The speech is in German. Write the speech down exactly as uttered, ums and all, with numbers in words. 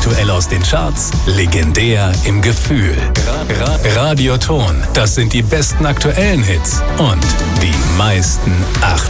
Aktuell aus den Charts, legendär im Gefühl. Radioton, das sind die besten aktuellen Hits und die meisten acht